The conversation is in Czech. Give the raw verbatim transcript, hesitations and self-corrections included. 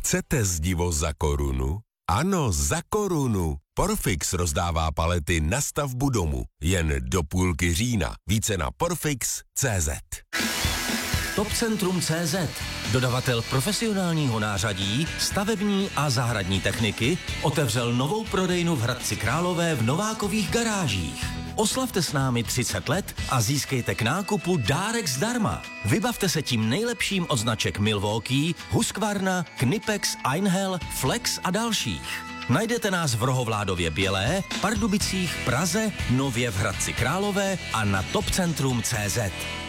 Chcete zdivo za korunu? Ano, za korunu. Porfix rozdává palety na stavbu domu. Jen do půlky října. Více na porfix tečka cé zet. Topcentrum tečka cé zet, dodavatel profesionálního nářadí, stavební a zahradní techniky, otevřel novou prodejnu v Hradci Králové v Novákových garážích. Oslavte s námi třicet let a získejte k nákupu dárek zdarma. Vybavte se tím nejlepším od značek Milwaukee, Husqvarna, Knipex, Einhell, Flex a dalších. Najdete nás v Rohovládově Bělé, Pardubicích, Praze, nově v Hradci Králové a na topcentrum tečka cé zet.